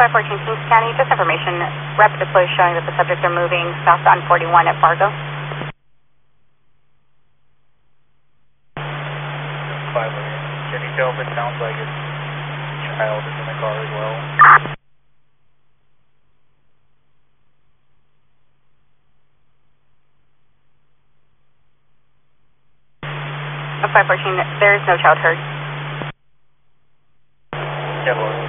514 Kings County, just information. Rapid deploy showing that the subjects are moving south on 41 at Fargo. 5, can you tell if it sounds like a child is in the car as well? 514, there is no child heard. Yeah, well,